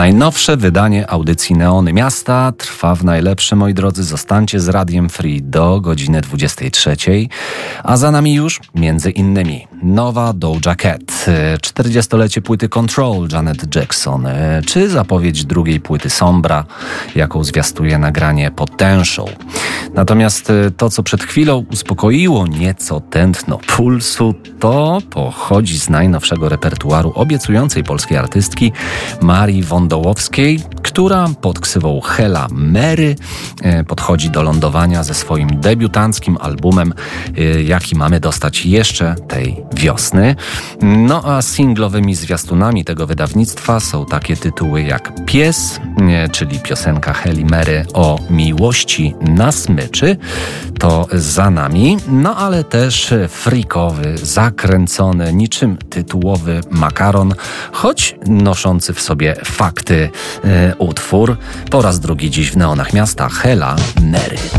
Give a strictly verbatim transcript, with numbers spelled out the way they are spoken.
Najnowsze wydanie audycji Neony Miasta trwa w najlepsze, moi drodzy. Zostańcie z Radiem Free do godziny dwudziestej trzeciej. A za nami już między innymi nowa Doja Cat, czterdziestolecie płyty Control Janet Jackson, czy zapowiedź drugiej płyty Sombra, jaką zwiastuje nagranie Potential. Natomiast to, co przed chwilą uspokoiło nieco tętno pulsu, to pochodzi z najnowszego repertuaru obiecującej polskiej artystki Marii Wądołowskiej, która pod ksywą Hela Mary podchodzi do lądowania ze swoim debiutanckim albumem, jaki mamy dostać jeszcze tej wiosny. No a singlowymi zwiastunami tego wydawnictwa są takie tytuły jak Pies, czyli piosenka Heli Mary o miłości na smyczy, to za nami, no ale też freakowy, zakręcony, niczym tytułowy makaron, choć noszący w sobie fakty e, utwór. Po raz drugi dziś w Neonach Miasta Hela Mary.